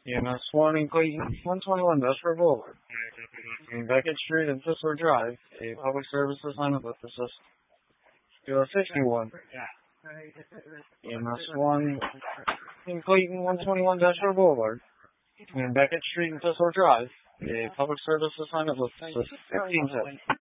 EMS 1 in Clayton, 121 Industrial Boulevard. In Beckett Street and Thistler Drive, a public service assignment with assist. 61. EMS 1 in Clayton, 121 Industrial Boulevard. Between Beckett Street and Thistler Drive, a public service assignment with assist. 15 tips.